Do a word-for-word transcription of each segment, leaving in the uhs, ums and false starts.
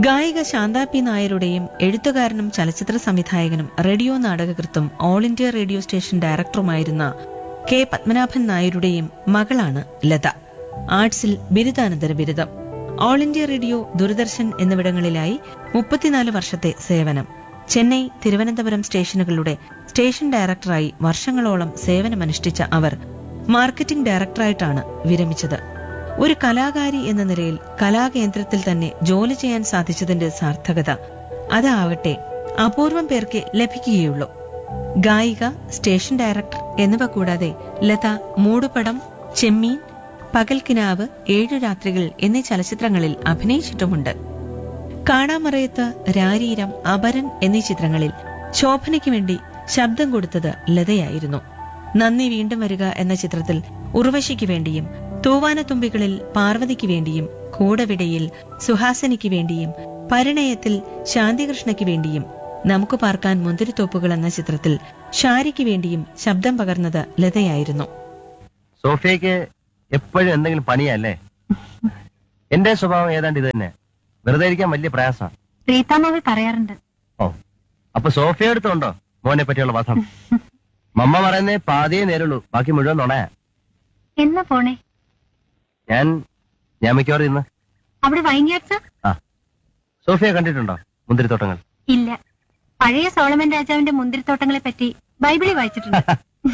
ഗായിക ശാന്ത പി നായരുടെയും എഴുത്തുകാരനും ചലച്ചിത്ര സംവിധായകനും radio നാടകകൃത്തും all India radio station ഡയറക്ടറുമായിരുന്ന K Padmanabhan നായരുടെയും മകളാണ് ലത. ആർട്സിൽ ബിരുദാനന്തര ബിരുദം. ഓൾ ഇന്ത്യ റേഡിയോ, ദൂരദർശൻ എന്നിവിടങ്ങളിലായി മുപ്പത്തിനാല് വർഷത്തെ സേവനം. ചെന്നൈ, തിരുവനന്തപുരം സ്റ്റേഷനുകളുടെ സ്റ്റേഷൻ ഡയറക്ടറായി വർഷങ്ങളോളം സേവനമനുഷ്ഠിച്ച അവർ മാർക്കറ്റിംഗ് ഡയറക്ടറായിട്ടാണ് വിരമിച്ചത്. ഒരു കലാകാരി എന്ന നിലയിൽ കലാകേന്ദ്രത്തിൽ തന്നെ ജോലി ചെയ്യാൻ സാധിച്ചതിന്റെ സാർത്ഥകത അതാവട്ടെ അപൂർവം പേർക്ക് ലഭിക്കുകയുള്ളൂ. ഗായിക, സ്റ്റേഷൻ ഡയറക്ടർ എന്നിവ കൂടാതെ ലത മൂടുപടം, ചെമ്മീൻ, പകൽക്കിനാവ്, ഏഴു രാത്രികൾ എന്നീ ചലച്ചിത്രങ്ങളിൽ അഭിനയിച്ചിട്ടുമുണ്ട്. കാണാമറയത്ത്, രാരീരം, അപരൻ എന്നീ ചിത്രങ്ങളിൽ ശോഭനയ്ക്ക് വേണ്ടി ശബ്ദം കൊടുത്തത് ലതയായിരുന്നു. നന്ദി വീണ്ടും വരിക എന്ന ചിത്രത്തിൽ ഉർവശിക്ക് വേണ്ടിയും, തൂവാനത്തുമ്പികളിൽ പാർവതിക്ക് വേണ്ടിയും, കൂടവിടയിൽ സുഹാസിനിക്ക് വേണ്ടിയും, പരിണയത്തിൽ ശാന്തികൃഷ്ണയ്ക്ക് വേണ്ടിയും, നമുക്ക് പാർക്കാൻ മുന്തിരിത്തോപ്പുകൾ എന്ന ചിത്രത്തിൽ ഷാരിക്ക് വേണ്ടിയും ശബ്ദം പകർന്നത് ലതയായിരുന്നു. സോഫിയക്ക് എപ്പോഴും എന്തെങ്കിലും പണിയല്ലേ? എന്റെ സ്വഭാവം ഏതാണ്ട് ഇത് തന്നെ. വെറുതെ ഇരിക്കാൻ വലിയ പ്രയാസമാണ്. റീതാമാവി പറയാറുണ്ട്. ഓ, അപ്പൊ സോഫിയ അടുത്തുണ്ടോ മോനെ പറ്റിയുള്ള വധം? മമ്മ പറയുന്നേ പാതിയേ നേരുള്ളൂ, ബാക്കി മുഴുവൻ നുണയാ. എന്നാ പോണേ? ഞാൻ ഞാൻ മിക്കവാറും ഇന്ന്. അവിടെ വൈൻയാർഡ്സ്? ആ, സോഫിയ കണ്ടിട്ടുണ്ടോ മുന്തിരിത്തോട്ടങ്ങൾ? ഇല്ല. പഴയ സോളമൻ രാജാവിന്റെ മുന്തിരിത്തോട്ടങ്ങളെ പറ്റി ബൈബിളിൽ വായിച്ചിട്ടുണ്ട്.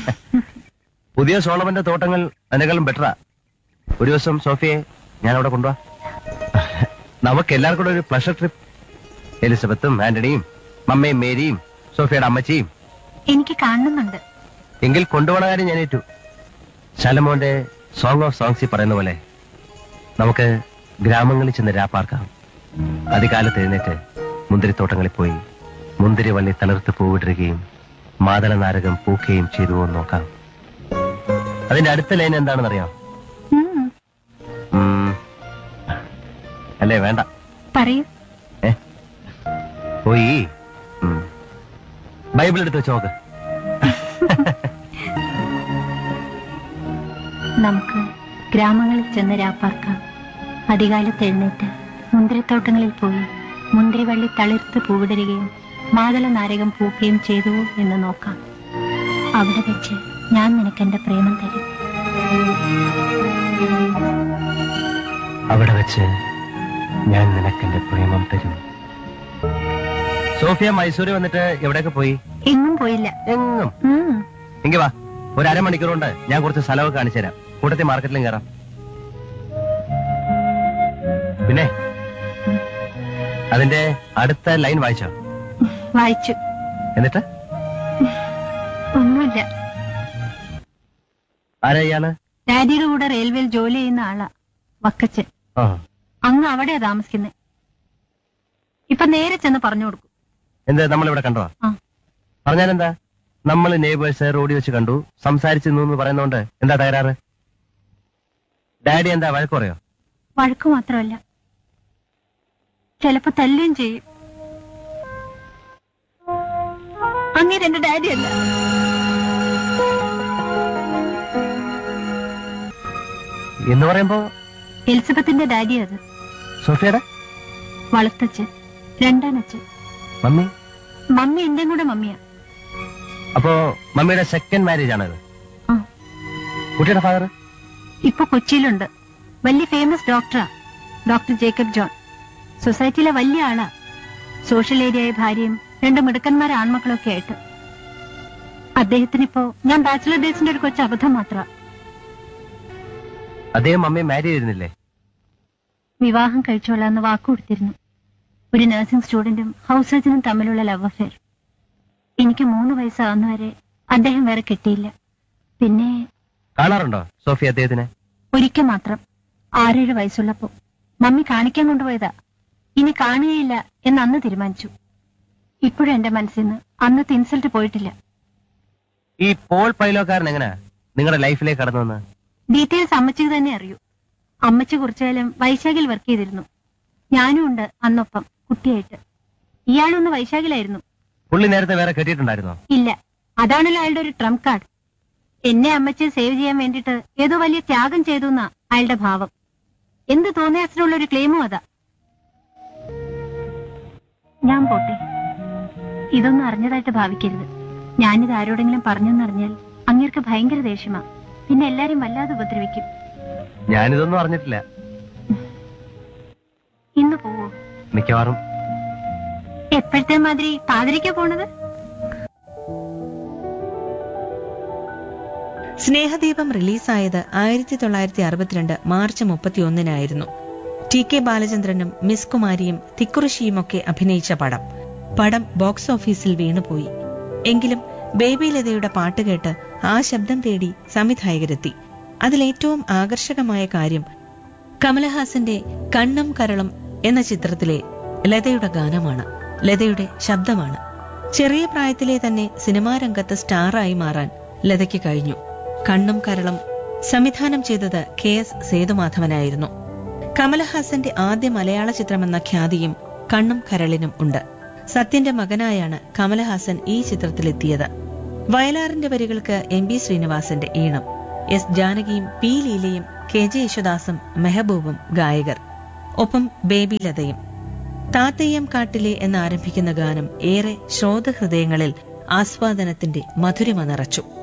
പുതിയ സോളമന്റെ തോട്ടങ്ങൾ അതിനേക്കാളും ബെറ്ററാ. ഒരു ദിവസം സോഫിയെ ഞാൻ അവിടെ കൊണ്ടുപോവാ. നമുക്ക് എല്ലാവർക്കും കൂടെ ഒരു പ്ലഷർ ട്രിപ്പ്. എലിസബത്തും ആന്റണിയും മമ്മയും മേരിയും സോഫിയയുടെ അമ്മച്ചിയും. എനിക്ക് കാണുന്നുണ്ട്. എങ്കിൽ കൊണ്ടുപോണ കാര്യം ഞാൻ ഏറ്റു. ശലമോന്റെ സോങ് ഓഫ് സോങ്സിൽ പറയുന്ന പോലെ നമുക്ക് ഗ്രാമങ്ങളിൽ ചെന്ന് രാപ്പാർക്കാം. അതികാലത്ത് എഴുന്നേറ്റ് മുന്തിരിത്തോട്ടങ്ങളിൽ പോയി മുന്തിരി വള്ളി തളിർത്ത് പൂവിടുകയും മാതള നാരകം പൂക്കുകയും ചെയ്തുവോ നോക്കാം. അതിന്റെ അടുത്ത ലൈൻ എന്താണെന്നറിയാം? അല്ലേ? വേണ്ട, പറയൂ. ഏ പോയി ബൈബിൾ എടുത്ത് വെച്ച് നോക്ക്. നമുക്ക് ഗ്രാമങ്ങളിൽ ചെന്ന് രാപ്പാർക്കാം. അധികാലത്ത് എഴുന്നേറ്റ് മുന്തിരിത്തോട്ടങ്ങളിൽ പോയി മുന്തിരിവള്ളി തളിർത്ത് പൂവിടരുകയും മാതള നാരകം പൂക്കുകയും ചെയ്തുവോ എന്ന് നോക്കാം. അവിടെ വെച്ച് ഞാൻ നിനക്കെന്റെ പ്രേമം തരും. അവിടെ വെച്ച് ഞാൻ നിനക്കെന്റെ പ്രേമം തരും. സോഫിയ മൈസൂരിൽ വന്നിട്ട് എവിടെയൊക്കെ പോയി? എങ്ങും പോയില്ല. എങ്ങും? എങ്കി വാ, ഒരു അരമണിക്കൂർ കൊണ്ട് ഞാൻ കുറച്ച് സ്ഥലമൊക്കെ കാണിച്ചു തരാം. കൂട്ടത്തിൽ മാർക്കറ്റിലും കയറാം. പിന്നെ അതിന്റെ അടുത്ത ലൈൻ വായിച്ചോ? വായിച്ചു. എന്നിട്ട്? ഒന്നുമില്ല. ആരാ ഇയാള്? ഡാഡിയുടെ കൂടെ റെയിൽവേയിൽ ജോലി ചെയ്യുന്ന ആളാ, വക്കച്ചൻ. അങ്ങ് അവിടെയാ താമസിക്കുന്നത്. ഇപ്പൊ നേരെ ചെന്ന് പറഞ്ഞു കൊടുക്കും. എന്ത്, നമ്മളിവിടെ കണ്ടോ? പറഞ്ഞാലെന്താ? നമ്മൾ നെയ്ബേഴ്സ് റോഡിൽ വെച്ച് കണ്ടു, സംസാരിച്ചു എന്ന് പറയുന്നോണ്ട് എന്താ തകരാറ്? ഡാഡി എന്താ വഴക്ക് പറയോ? വഴക്ക് മാത്രമല്ല, ചിലപ്പോ തല്ലുകയും ചെയ്യും. അങ്ങനെ എന്റെ ഡാഡി അല്ല. എന്ന് പറയുമ്പോ എലിസബത്തിന്റെ ഡാഡി അത്. സോഫിയയുടെ വളർത്തച്ഛൻ, രണ്ടാനച്ഛൻ. മമ്മി? മമ്മി എന്റെ കൂടെ മമ്മിയാ. അപ്പോ മമ്മിയുടെ സെക്കൻഡ് മാരേജ് ആണത്? കുട്ടിയുടെ ഫാദർ ഇപ്പൊ കൊച്ചിയിലുണ്ട്. വലിയ ഫേമസ് ഡോക്ടറാ, ഡോക്ടർ ജേക്കബ് ജോൺ. സൊസൈറ്റിയിലെ വലിയ ആളാ. സോഷ്യൽ ഏരിയയായ ഭാര്യയും രണ്ട് മിടുക്കന്മാരെ ആൺമക്കളൊക്കെ ആയിട്ട്. അദ്ദേഹത്തിനിപ്പോ ഞാൻ ബാച്ചിലർ ഡേയ്സിന്റെ ഒരു കൊച്ചു അബദ്ധം മാത്ര. അദ്ദേഹം മമ്മിയെ മാരി ചെയ്തിരുന്നില്ലേ? വിവാഹം കഴിച്ചോളാന്ന് വാക്കു കൊടുത്തിരുന്നു. ഒരു നഴ്സിംഗ് സ്റ്റുഡന്റും ഹൗസ് സർജനും തമ്മിലുള്ള ലവ് അഫെയർ. എനിക്ക് മൂന്ന് വയസ്സാവുന്നവരെ അദ്ദേഹം വേറെ കിട്ടിയില്ല. പിന്നെ കാണാറുണ്ടോ സോഫിയ അദ്ദേഹത്തിനെ? ഒരിക്കൽ മാത്രം, ആറേഴ് വയസ്സുള്ളപ്പോ. മമ്മി കാണിക്കാൻ കൊണ്ടുപോയതാ. ഇനി കാണുകയില്ല എന്ന് അന്ന് തീരുമാനിച്ചു. ഇപ്പോഴും എന്റെ മനസ്സിൽ നിന്ന് അന്നത്തെ ഇൻസൾട്ട് പോയിട്ടില്ല. ഈ പോൾ പൈലോക്കാരൻ എങ്ങനെയാ നിങ്ങളുടെ ലൈഫിലേക്ക് കടന്നു വന്ന്? ഡീറ്റെയിൽസ് അമ്മച്ചിക്ക് തന്നെ അറിയൂ. അമ്മച്ചി കുറച്ചു കാലം വൈശാഖിൽ വർക്ക് ചെയ്തിരുന്നു. ഞാനും ഉണ്ട് അന്നൊപ്പം, കുട്ടിയായിട്ട്. ഇയാളൊന്ന് വൈശാഖിലായിരുന്നു. പുള്ളി നേരത്തെ വേറെ കെട്ടിയിട്ടുണ്ടായിരുന്നോ? ഇല്ല, അതാണല്ലോ അയാളുടെ ഒരു ട്രംപ് കാർഡ്. എന്നെ അമ്മച്ചിയെ സേവ് ചെയ്യാൻ വേണ്ടിട്ട് ഏതോ വലിയ ത്യാഗം ചെയ്തു എന്നാ അയാളുടെ ഭാവം. എന്ത് തോന്നിയാസിനുള്ള ഒരു ക്ലെയിമും അതാ. ഞാൻ പോട്ടെ. ഇതൊന്നും അറിഞ്ഞതായിട്ട് ഭാവിക്കരുത്. ഞാനിത് ആരോടെങ്കിലും പറഞ്ഞെന്നറിഞ്ഞാൽ അങ്ങേർക്ക് ഭയങ്കര ദേഷ്യമാ. പിന്നെ എല്ലാരും വല്ലാതെ ഉപദ്രവിക്കും. ഞാനിതൊന്നും അറിഞ്ഞിട്ടില്ല. ഇന്ന് പോവോ? മിക്കവാറും. എപ്പോഴത്തെ മാതിരി പാതിരിക്കാ പോണത്? സ്നേഹദീപം റിലീസായത് ആയിരത്തി തൊള്ളായിരത്തി അറുപത്തിരണ്ട് മാർച്ച് മുപ്പത്തിയൊന്നിനായിരുന്നു. ടി കെ ബാലചന്ദ്രനും മിസ് കുമാരിയും തിക്കുറിശിയുമൊക്കെ അഭിനയിച്ച പടം. പടം ബോക്സ് ഓഫീസിൽ വീണുപോയി. എങ്കിലും ബേബി ലതയുടെ പാട്ട് കേട്ട് ആ ശബ്ദം തേടി സംവിധായകരെത്തി. അതിലേറ്റവും ആകർഷകമായ കാര്യം കമലഹാസന്റെ കണ്ണും കരളും എന്ന ചിത്രത്തിലെ ലതയുടെ ഗാനമാണ്, ലതയുടെ ശബ്ദമാണ്. ചെറിയ പ്രായത്തിലെ തന്നെ സിനിമാ രംഗത്ത് സ്റ്റാറായി മാറാൻ ലതയ്ക്ക് കഴിഞ്ഞു. കണ്ണും കരളും സംവിധാനം ചെയ്തത് കെ എസ് സേതുമാധവനായിരുന്നു. കമലഹാസന്റെ ആദ്യ മലയാള ചിത്രമെന്ന ഖ്യാതിയും കണ്ണും കരളിനും ഉണ്ട്. സത്യന്റെ മകനായാണ് കമലഹാസൻ ഈ ചിത്രത്തിലെത്തിയത്. വയലാറിന്റെ വരികൾക്ക് എം ബി ശ്രീനിവാസന്റെ ഈണം, എസ് ജാനകിയും പി ലീലയും കെ ജെ യേശുദാസും മെഹബൂബും ഗായകർ, ഒപ്പം ബേബി ലതയും. താത്തയ്യം കാട്ടിലെ എന്നാരംഭിക്കുന്ന ഗാനം ഏറെ ശ്രോതഹൃദയങ്ങളിൽ ആസ്വാദനത്തിന്റെ മധുരിമ നിറച്ചു.